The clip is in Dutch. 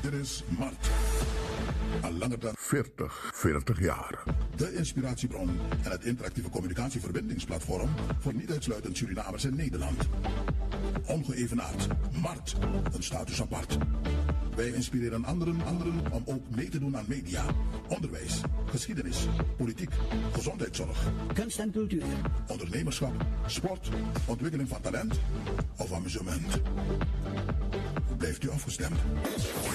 Dit is Mart. Al langer dan 40 jaar. de inspiratiebron en het interactieve communicatieverbindingsplatform voor niet uitsluitend Surinamers in Nederland. Ongeëvenaard. Mart. Een status apart. Wij inspireren anderen om ook mee te doen aan media, onderwijs, geschiedenis, politiek, gezondheidszorg, kunst en cultuur, ondernemerschap, sport, ontwikkeling van talent of amusement. Blijft u afgestemd?